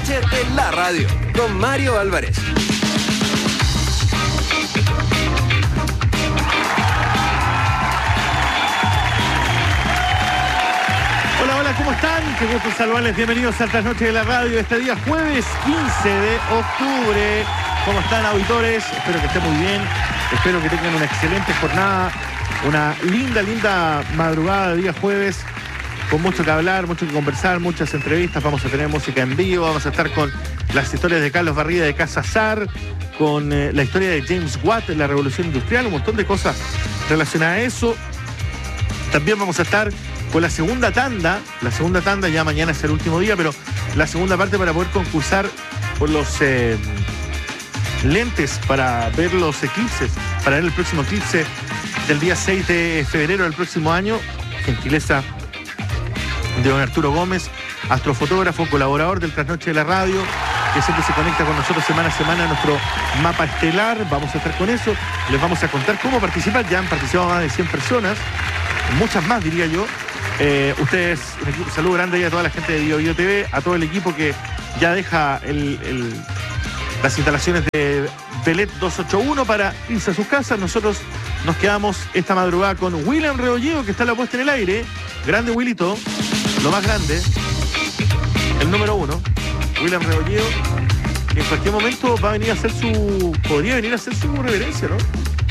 noche de la radio, con Mario Álvarez. Hola, ¿cómo están? Qué gusto saludarles. Bienvenidos a Altas Noches de la Radio. Este día jueves 15 de octubre. ¿Cómo están, auditores? Espero que estén muy bien. Espero que tengan una excelente jornada. Una linda madrugada de día jueves. Con mucho que hablar, mucho que conversar, muchas entrevistas. Vamos a tener música en vivo. Vamos a estar con las historias de Carlos Barrida de Casa Sar, con la historia de James Watt en la Revolución Industrial. Un montón de cosas relacionadas a eso. También vamos a estar con la segunda tanda, ya mañana es el último día, pero la segunda parte para poder concursar por los lentes para ver los eclipses, para ver el próximo eclipse del día 6 de febrero del próximo año. Gentileza de don Arturo Gómez, astrofotógrafo, colaborador del Trasnoche de la Radio, que siempre se conecta con nosotros semana a semana en nuestro mapa estelar. Vamos a estar con eso, les vamos a contar cómo participar. Ya han participado más de 100 personas, muchas más diría yo. Ustedes, un saludo grande ahí a toda la gente de BioBio TV, a todo el equipo que ya deja las instalaciones de Belet 281 para irse a sus casas. Nosotros nos quedamos esta madrugada con William Rebolledo, que está en la puesta en el aire. Grande Willito, lo más grande, el número 1, William Rebolledo, que en cualquier momento va a venir a hacer podría venir a hacer su reverencia, ¿no?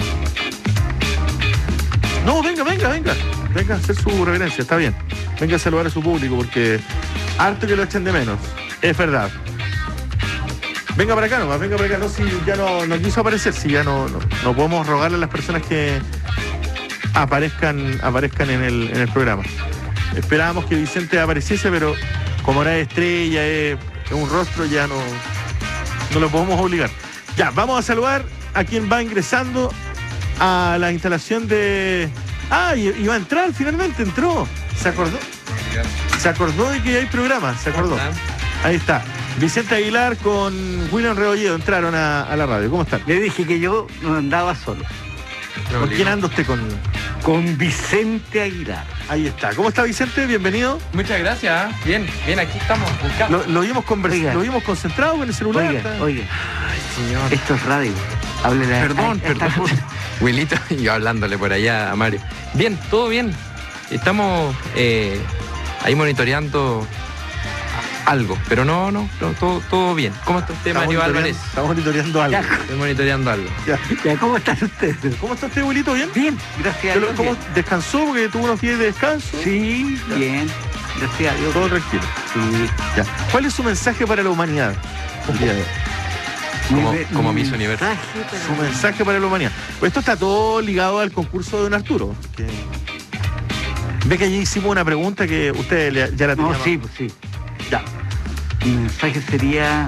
No, venga a hacer su reverencia, está bien. Venga a saludar a su público, porque harto que lo echen de menos, es verdad. Venga para acá, no, si ya no quiso aparecer, si ya no podemos rogarle a las personas que aparezcan en el programa. Esperábamos que Vicente apareciese, pero como era estrella, es un rostro, ya no lo podemos obligar. Ya, vamos a saludar a quien va ingresando a la instalación de... iba a entrar, finalmente entró. Se acordó de que hay programa, se acordó. Ahí está. Vicente Aguilar con William Rebolledo entraron a la radio. ¿Cómo están? Le dije que yo no andaba solo. ¿Con quién anda usted? Con Vicente Aguilar. Ahí está. ¿Cómo está, Vicente? Bienvenido. Muchas gracias. Bien, aquí estamos buscando. Lo vimos conversando, lo vimos concentrado con el celular. Oiga. Ay, señor. Esto es radio. Háblele Perdón. Wilito, y yo hablándole por allá a Mario. Bien, todo bien. Estamos ahí monitoreando algo, pero no, todo bien. ¿Cómo está usted, Mario Álvarez? Estamos monitoreando algo. Estoy monitoreando algo. Ya, ¿cómo están ustedes? ¿Cómo está usted, Wilito? ¿Bien? Bien, gracias a Dios. ¿Cómo descansó? Porque tuvo unos días de descanso. Sí, ya. Bien, gracias a Dios. Todo tranquilo. Sí. Ya. ¿Cuál es su mensaje para la humanidad el día de hoy? Como Miss Universo. Su mensaje para la humanidad. Pues esto está todo ligado al concurso de don Arturo. Ve que allí hicimos una pregunta que usted ya la tenía. No, sí, pues sí. Ya. Mi mensaje sería...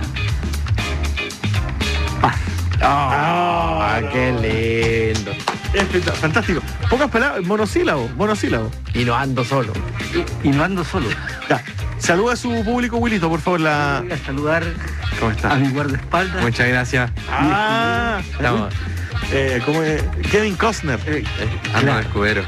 paz. ¡Qué lindo! Fantástico. Pocas palabras, monosílabo. Y no ando solo. Y no ando solo. Ya. Saluda a su público, Wilito, por favor. Voy a saludar ¿Cómo está? a mi guardaespaldas. Muchas gracias. Estamos. ¿Cómo es? Kevin Costner. Ando Claro. de escudero.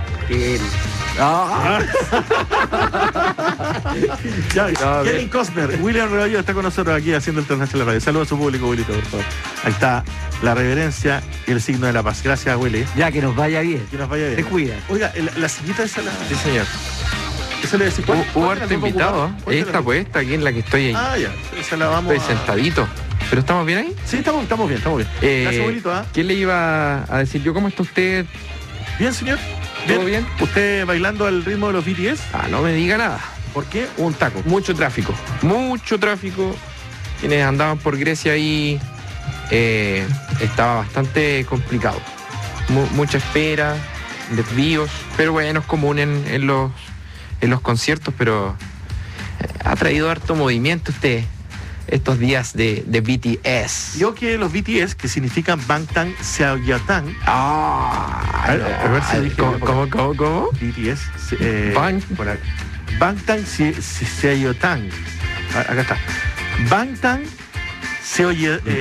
Kevin Costner. William Rebolledo está con nosotros aquí haciendo el Trasnoche de la Radio. Saluda a su público, Wilito, por favor. Ahí está la reverencia y el signo de la paz. Gracias, Willy. Ya, que nos vaya bien. Que nos vaya bien. Se cuida. Oiga, la sillita esa la... Sí, señor. Esa le decís, ¿cuál? Hubo harto invitado. Esta puesta aquí en la que estoy ahí. Ya. Esa la vamos Estoy sentadito. ¿Pero estamos bien ahí? Sí, estamos bien. Gracias, Wilito. ¿Qué le iba a decir yo? ¿Cómo está usted? Bien, señor. ¿Todo bien? ¿Usted bailando al ritmo de los BTS? No me diga nada. ¿Por qué? Un taco. Mucho tráfico. Quienes andaban por Grecia ahí estaba bastante complicado. Mucha espera, desvíos, pero bueno, es común en los conciertos, pero ha traído harto movimiento estos días de BTS. Yo que los BTS, que significan Bangtan Seoyeotan. A ver si dije. ¿Cómo? BTS. Bangtan Seoyeotan. Acá está. Bangtan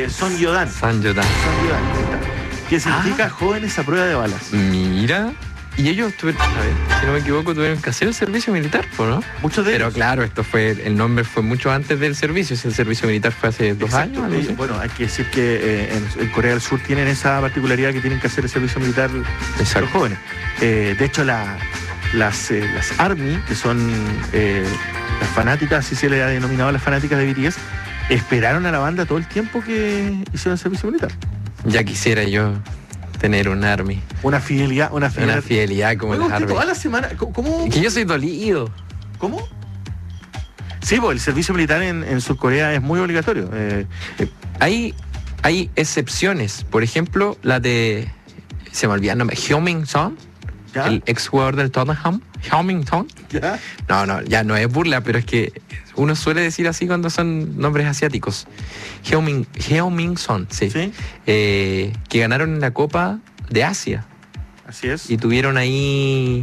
Sonyeodan. Sonyeodan. Que significa jóvenes a prueba de balas. Mira. Y ellos tuvieron, a ver, si no me equivoco, tuvieron que hacer el servicio militar, ¿no? Muchos de Pero ellos. claro, el nombre fue mucho antes del servicio. Si el servicio militar fue hace 2 Exacto. años. algo así. Bueno, hay que decir que en Corea del Sur tienen esa particularidad que tienen que hacer el servicio militar Exacto. los jóvenes. De hecho, las ARMY, que son las fanáticas, así se le ha denominado a las fanáticas de BTS, esperaron a la banda todo el tiempo que hicieron el servicio militar. Ya quisiera yo tener un ARMY. Una fidelidad. Una fidelidad como Oiga, las usted ARMY. toda la semana. ¿Cómo? Que yo soy dolido. ¿Cómo? Sí, pues el servicio militar en Surcorea es muy obligatorio. Hay excepciones. Por ejemplo, la de... Se me olvida el nombre. Heung-min Son, ¿Ya? el exjugador del Tottenham. Heung-min Son. ¿Ya? No, ya no es burla, pero es que uno suele decir así cuando son nombres asiáticos. Heung-min Son, sí. ¿Sí? Que ganaron en la Copa de Asia Así es. y tuvieron ahí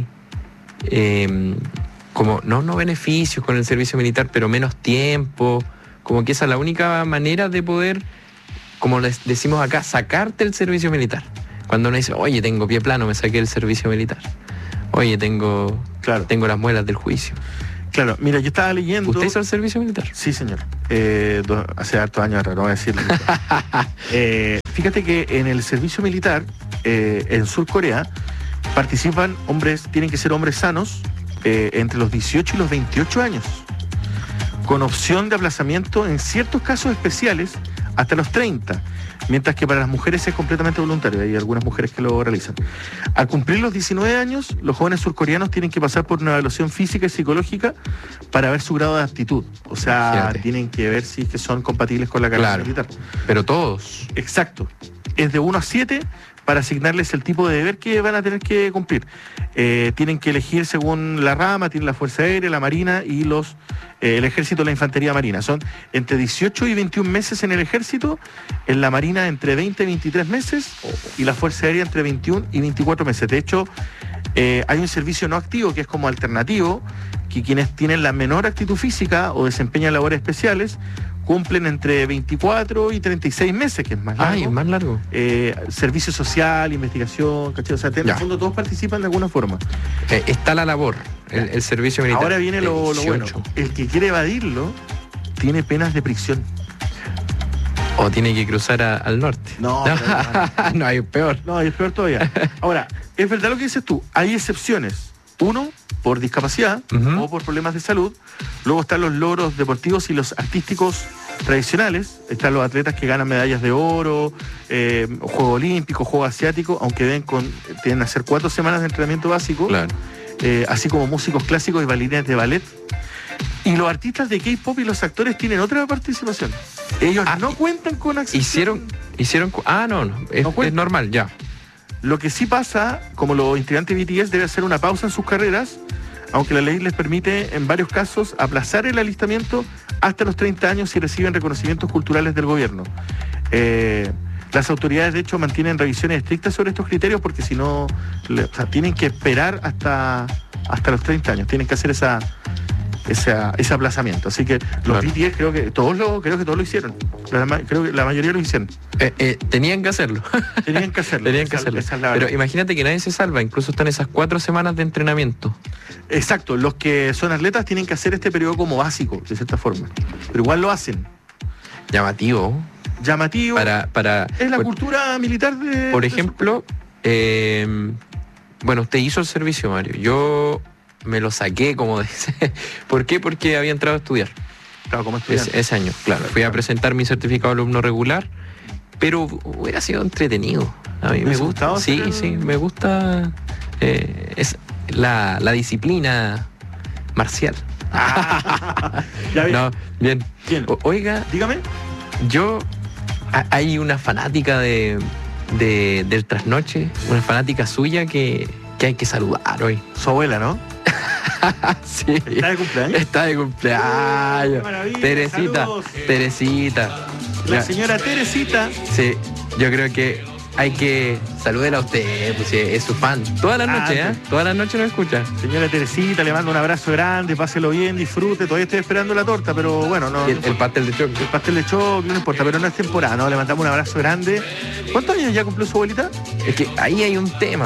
como no beneficios con el servicio militar, pero menos tiempo. Como que esa es la única manera de poder, como les decimos acá, sacarte el servicio militar. Cuando uno dice, oye, tengo pie plano, me saqué el servicio militar. Oye, tengo las muelas del juicio. Claro, mira, yo estaba leyendo. ¿Usted hizo el servicio militar? Sí, señor. Hace hartos años atrás, no voy a decirlo. Fíjate que en el servicio militar, en Surcorea, participan hombres, tienen que ser hombres sanos, entre los 18 y los 28 años, con opción de aplazamiento en ciertos casos especiales hasta los 30, mientras que para las mujeres es completamente voluntario. Hay algunas mujeres que lo realizan. Al cumplir los 19 años, los jóvenes surcoreanos tienen que pasar por una evaluación física y psicológica para ver su grado de aptitud. O sea, Fíjate. tienen que ver si es que son compatibles con la carrera Claro. militar. Pero todos. Exacto. Es de 1 a 7 para asignarles el tipo de deber que van a tener que cumplir. Tienen que elegir según la rama, tienen la Fuerza Aérea, la Marina y el Ejército, la Infantería Marina. Son entre 18 y 21 meses en el Ejército, en la Marina entre 20 y 23 meses y la Fuerza Aérea entre 21 y 24 meses. De hecho, hay un servicio no activo que es como alternativo, que quienes tienen la menor actitud física o desempeñan labores especiales cumplen entre 24 y 36 meses, que es más largo. Ay, es más largo. Servicio social, investigación, ¿cachai? O sea, en el Ya. fondo todos participan de alguna forma. Está la labor, el servicio militar. Ahora viene lo bueno. 18. El que quiere evadirlo tiene penas de prisión. O tiene que cruzar al norte. No, No, hay peor. no, y es peor todavía. Ahora, es verdad lo que dices tú, hay excepciones. Uno, por discapacidad Ujú. o por problemas de salud. Luego están los logros deportivos y los artísticos tradicionales. Están los atletas que ganan medallas de oro, Juego Olímpico, Juego Asiático, aunque tienen que hacer 4 semanas de entrenamiento básico. Claro. Así como músicos clásicos y bailarines de ballet. Y los artistas de K-pop y los actores tienen otra participación. Ellos no cuentan con acceso. Hicieron. No, es No cuenta. normal, ya. Lo que sí pasa, como los integrantes de BTS, debe hacer una pausa en sus carreras, aunque la ley les permite en varios casos aplazar el alistamiento hasta los 30 años si reciben reconocimientos culturales del gobierno. Las autoridades, de hecho, mantienen revisiones estrictas sobre estos criterios porque si no, tienen que esperar hasta los 30 años, tienen que hacer ese aplazamiento. Así que los Claro. BTS creo que todos lo hicieron. Creo que la mayoría lo hicieron. Tenían que hacerlo. Tenían que hacerlo. Tenían que Esa- hacerlo. esa es la Pero verdad. imagínate que nadie se salva, incluso están esas 4 semanas de entrenamiento. Exacto, los que son atletas tienen que hacer este periodo como básico, de cierta forma. Pero igual lo hacen. Llamativo. Llamativo. Para Es la por- cultura militar de... Por ejemplo, bueno, usted hizo el servicio, Mario. Yo me lo saqué, como dice. ¿Por qué? Porque había entrado a estudiar Claro, como estudiante. ese año. Claro, fui a presentar mi certificado de alumno regular, pero hubiera sido entretenido. A mí me ¿Hubiese gusta. gustado Sí, hacer el- sí, me gusta es la disciplina marcial. Ya ves. No, bien. Bien. Oiga, Dígame. hay una fanática del trasnoche, una fanática suya que hay que saludar hoy. Su abuela, ¿no? Sí. ¿Está de cumpleaños? Está de cumpleaños. ¡Qué maravilla! Teresita, ¡Saludos! Teresita. La Ya, señora Teresita. sí, yo creo que hay que saludarla a usted, pues sí, es su fan. Todas las noches, Ah, ¿eh? Todas las noches nos escucha. Señora Teresita, le mando un abrazo grande, páselo bien, disfrute. Todavía estoy esperando la torta, pero bueno, no. Y el pastel de chocolate. El pastel de chocolate, no importa, pero no es temporada, ¿no? Le mandamos un abrazo grande. ¿Cuántos años ya cumplió su abuelita? Es que ahí hay un tema.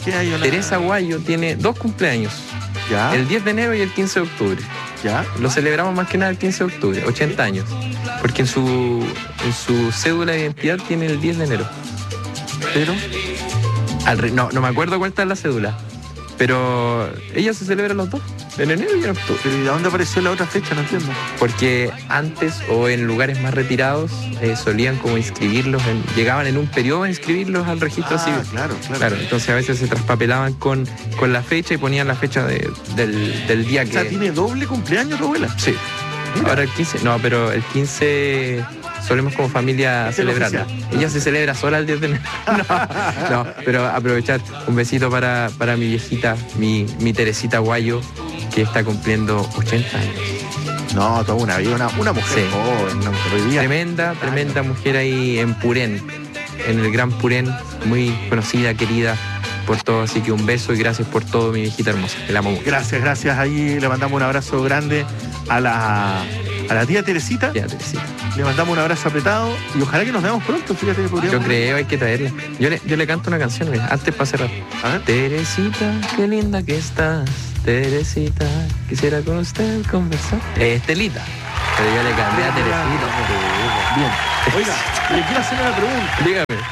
¿Qué hay, Hola? Teresa Guayo tiene 2 cumpleaños, Ya, el 10 de enero y el 15 de octubre. ya. Lo celebramos más que nada el 15 de octubre, 80 años. Porque en su cédula de identidad tiene el 10 de enero. Pero, No me acuerdo cuál está en la cédula. Pero ella se celebra los 2, en enero y en octubre. ¿y de dónde apareció la otra fecha? No entiendo. Porque antes o en lugares más retirados solían como inscribirlos, llegaban en un periodo a inscribirlos al registro civil. Claro. Claro, entonces a veces se traspapelaban con la fecha y ponían la fecha del día O que... sea, ¿tiene doble cumpleaños tu abuela? Sí. Mira. Ahora el 15, no, pero el 15 solemos como familia Es el celebrarla. oficial. Ella se celebra sola el 10 de enero. No, pero aprovechar un besito para mi viejita, mi Teresita Guayo, que está cumpliendo 80 años. No, toda una vida, una mujer Sí. joven, una mujer hoy día. Tremenda mujer ahí en Purén, en el Gran Purén, muy conocida, querida por todo, así que un beso y gracias por todo, mi viejita hermosa, que la amo mucho. Gracias. Ahí le mandamos un abrazo grande a la tía Teresita. Ya, Teresita. Le mandamos un abrazo apretado y ojalá que nos veamos pronto. Fíjate que podríamos... Yo creo, hay que traerla. Yo le canto una canción, mira, antes para cerrar. A ver. Teresita, qué linda que estás. Teresita, quisiera con usted conversar. Estelita. Pero yo le cambié a Teresita. Bien. Oiga, le quiero hacer una pregunta. Dígame.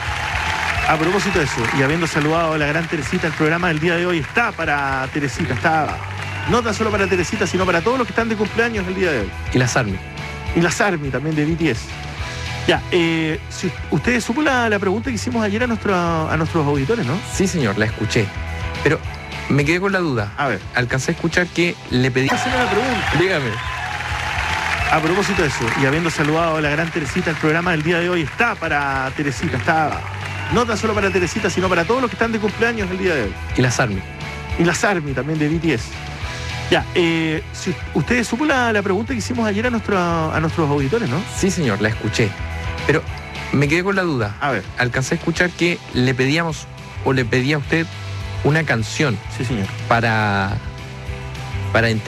A propósito de eso, y habiendo saludado a la gran Teresita, el programa del día de hoy está para Teresita. Está no tan solo para Teresita, sino para todos los que están de cumpleaños el día de hoy. Y las Army. Y las Army también de BTS. Ya, si ustedes supo la pregunta que hicimos ayer a nuestros auditores, ¿no? Sí, señor, la escuché. Pero me quedé con la duda. A ver, Alcancé a escuchar que le pedí... quiero hacer una pregunta. Dígame. A propósito de eso, y habiendo saludado a la gran Teresita, el programa del día de hoy está para Teresita. Está no tan solo para Teresita, sino para todos los que están de cumpleaños el día de hoy. Y las Army. Y las Army también de BTS. Ya, si ustedes supo la pregunta que hicimos ayer a nuestros auditores, ¿no? Sí, señor, la escuché. Pero me quedé con la duda. A ver, Alcancé a escuchar que le pedíamos o le pedía a usted una canción sí señor. para